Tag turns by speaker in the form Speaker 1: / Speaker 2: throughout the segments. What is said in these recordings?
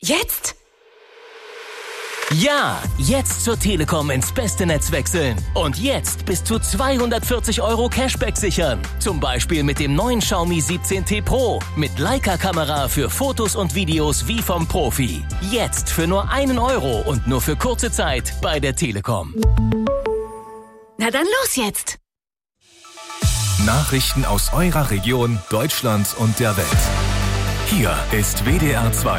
Speaker 1: Jetzt?
Speaker 2: Ja, jetzt zur Telekom ins beste Netz wechseln. Und jetzt bis zu 240 € Cashback sichern. Zum Beispiel mit dem neuen Xiaomi 17T Pro. Mit Leica-Kamera für Fotos und Videos wie vom Profi. Jetzt für nur 1 € und nur für kurze Zeit bei der Telekom.
Speaker 1: Na dann los jetzt!
Speaker 3: Nachrichten aus eurer Region, Deutschland und der Welt. Hier ist WDR 2.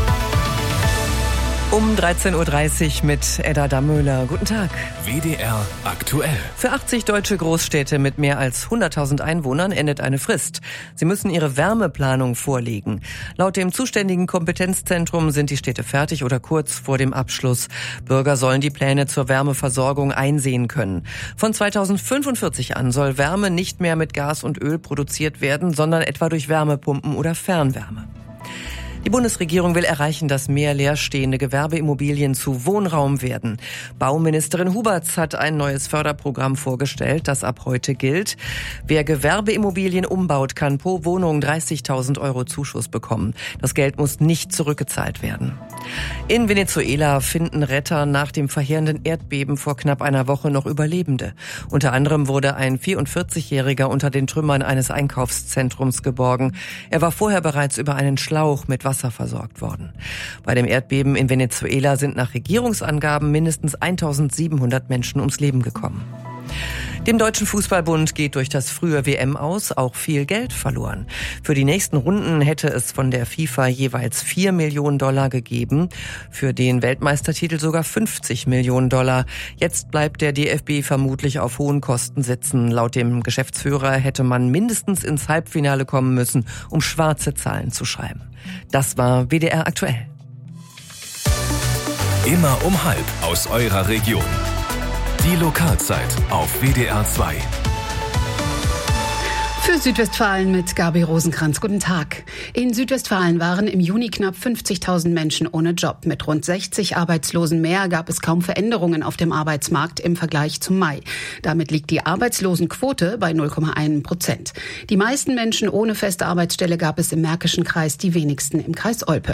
Speaker 4: Um 13.30 Uhr mit Edda Dammöhler. Guten Tag.
Speaker 3: WDR aktuell.
Speaker 4: Für 80 deutsche Großstädte mit mehr als 100.000 Einwohnern endet eine Frist. Sie müssen ihre Wärmeplanung vorlegen. Laut dem zuständigen Kompetenzzentrum sind die Städte fertig oder kurz vor dem Abschluss. Bürger sollen die Pläne zur Wärmeversorgung einsehen können. Von 2045 an soll Wärme nicht mehr mit Gas und Öl produziert werden, sondern etwa durch Wärmepumpen oder Fernwärme. Die Bundesregierung will erreichen, dass mehr leerstehende Gewerbeimmobilien zu Wohnraum werden. Bauministerin Huberts hat ein neues Förderprogramm vorgestellt, das ab heute gilt. Wer Gewerbeimmobilien umbaut, kann pro Wohnung 30.000 € Zuschuss bekommen. Das Geld muss nicht zurückgezahlt werden. In Venezuela finden Retter nach dem verheerenden Erdbeben vor knapp einer Woche noch Überlebende. Unter anderem wurde ein 44-Jähriger unter den Trümmern eines Einkaufszentrums geborgen. Er war vorher bereits über einen Schlauch mit Wasser versorgt worden. Bei dem Erdbeben in Venezuela sind nach Regierungsangaben mindestens 1.700 Menschen ums Leben gekommen. Dem Deutschen Fußballbund geht durch das frühe WM aus auch viel Geld verloren. Für die nächsten Runden hätte es von der FIFA jeweils $4 Millionen gegeben, für den Weltmeistertitel sogar $50 Millionen. Jetzt bleibt der DFB vermutlich auf hohen Kosten sitzen. Laut dem Geschäftsführer hätte man mindestens ins Halbfinale kommen müssen, um schwarze Zahlen zu schreiben. Das war WDR aktuell.
Speaker 3: Immer um 12:30 aus eurer Region. Die Lokalzeit auf WDR 2.
Speaker 5: Für Südwestfalen mit Gabi Rosenkranz. Guten Tag. In Südwestfalen waren im Juni knapp 50.000 Menschen ohne Job. Mit rund 60 Arbeitslosen mehr gab es kaum Veränderungen auf dem Arbeitsmarkt im Vergleich zum Mai. Damit liegt die Arbeitslosenquote bei 0,1%. Die meisten Menschen ohne feste Arbeitsstelle gab es im Märkischen Kreis, die wenigsten im Kreis Olpe.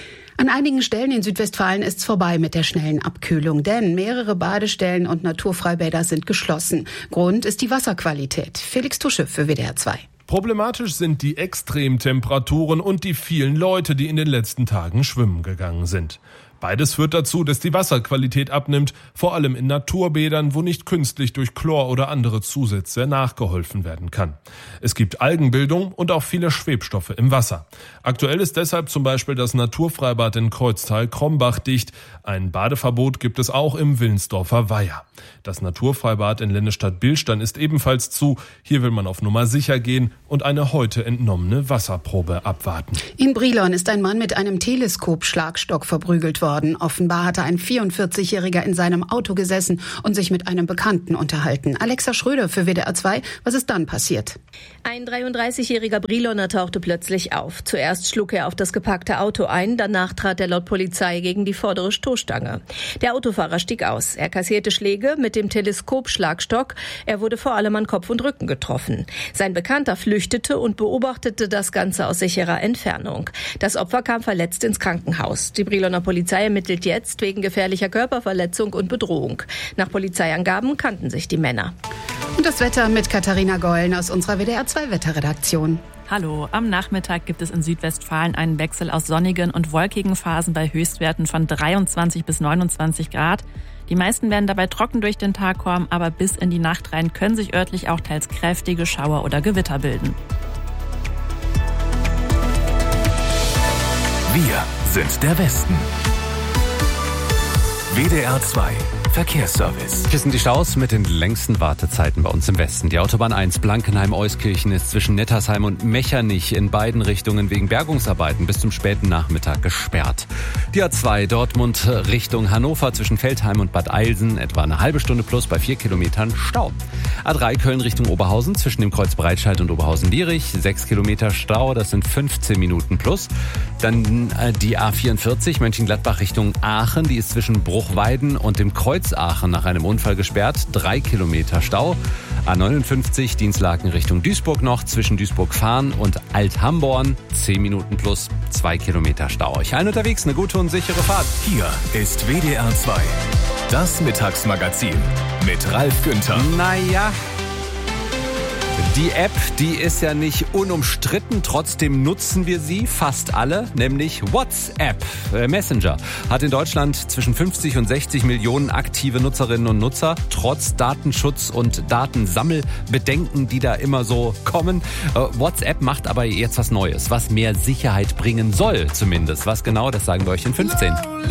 Speaker 5: An einigen Stellen in Südwestfalen ist's vorbei mit der schnellen Abkühlung, denn mehrere Badestellen und Naturfreibäder sind geschlossen. Grund ist die Wasserqualität. Felix Tusche für WDR 2.
Speaker 6: Problematisch sind die Extremtemperaturen und die vielen Leute, die in den letzten Tagen schwimmen gegangen sind. Beides führt dazu, dass die Wasserqualität abnimmt, vor allem in Naturbädern, wo nicht künstlich durch Chlor oder andere Zusätze nachgeholfen werden kann. Es gibt Algenbildung und auch viele Schwebstoffe im Wasser. Aktuell ist deshalb zum Beispiel das Naturfreibad in Kreuztal-Krombach dicht. Ein Badeverbot gibt es auch im Willensdorfer Weiher. Das Naturfreibad in Lennestadt-Bilstein ist ebenfalls zu. Hier will man auf Nummer sicher gehen und eine heute entnommene Wasserprobe abwarten.
Speaker 5: In Brilon ist ein Mann mit einem Teleskopschlagstock verprügelt worden. Offenbar hatte ein 44-Jähriger in seinem Auto gesessen und sich mit einem Bekannten unterhalten. Alexa Schröder für WDR 2. Was ist dann passiert?
Speaker 7: Ein 33-jähriger Briloner tauchte plötzlich auf. Zuerst schlug er auf das geparkte Auto ein, danach trat er laut Polizei gegen die vordere Stoßstange. Der Autofahrer stieg aus. Er kassierte Schläge mit dem Teleskopschlagstock. Er wurde vor allem an Kopf und Rücken getroffen. Sein Bekannter flüchtete und beobachtete das Ganze aus sicherer Entfernung. Das Opfer kam verletzt ins Krankenhaus. Die Briloner Polizei ermittelt jetzt wegen gefährlicher Körperverletzung und Bedrohung. Nach Polizeiangaben kannten sich die Männer.
Speaker 5: Und das Wetter mit Katharina Gollen aus unserer WDR 2 Wetterredaktion.
Speaker 8: Hallo, am Nachmittag gibt es in Südwestfalen einen Wechsel aus sonnigen und wolkigen Phasen bei Höchstwerten von 23 bis 29 Grad. Die meisten werden dabei trocken durch den Tag kommen, aber bis in die Nacht rein können sich örtlich auch teils kräftige Schauer oder Gewitter bilden.
Speaker 3: Wir sind der Westen. WDR 2 Verkehrsservice.
Speaker 9: Hier sind die Staus mit den längsten Wartezeiten bei uns im Westen. Die Autobahn 1 Blankenheim-Euskirchen ist zwischen Nettersheim und Mechernich in beiden Richtungen wegen Bergungsarbeiten bis zum späten Nachmittag gesperrt. Die A2 Dortmund Richtung Hannover zwischen Veltheim und Bad Eilsen etwa eine halbe Stunde plus bei 4 Kilometern Stau. A3 Köln Richtung Oberhausen zwischen dem Kreuz Breitscheid und Oberhausen-Lierich 6 Kilometer Stau, das sind 15 Minuten plus. Dann die A44 Mönchengladbach Richtung Aachen. Die ist zwischen Bruchweiden und dem Kreuz Aachen nach einem Unfall gesperrt. 3 Kilometer Stau. A59 Dinslaken Richtung Duisburg noch. Zwischen Duisburg-Fahren und Alt-Hamborn. 10 Minuten plus 2 Kilometer Stau. Euch allen unterwegs eine gute und sichere Fahrt.
Speaker 3: Hier ist WDR 2. Das Mittagsmagazin mit Ralf Günther.
Speaker 9: Naja, die App, die ist ja nicht unumstritten, trotzdem nutzen wir sie, fast alle, nämlich WhatsApp. Messenger hat in Deutschland zwischen 50 und 60 Millionen aktive Nutzerinnen und Nutzer, trotz Datenschutz- und Datensammelbedenken, die da immer so kommen. WhatsApp macht aber jetzt was Neues, was mehr Sicherheit bringen soll zumindest. Was genau, das sagen wir euch in 15.